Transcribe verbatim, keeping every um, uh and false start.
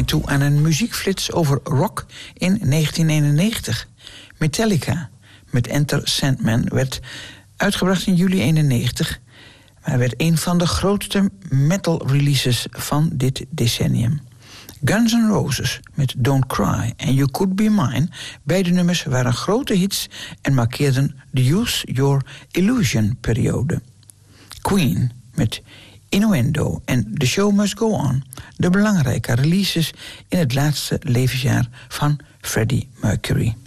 toe aan een muziekflits over rock in negentien eenennegentig. Metallica met Enter Sandman werd uitgebracht in juli eenennegentig, maar werd een van de grootste metal releases van dit decennium. Guns N' Roses met Don't Cry en You Could Be Mine, beide nummers waren grote hits en markeerden de Use Your Illusion-periode. Queen met Innuendo en The Show Must Go On, de belangrijke releases in het laatste levensjaar van Freddie Mercury.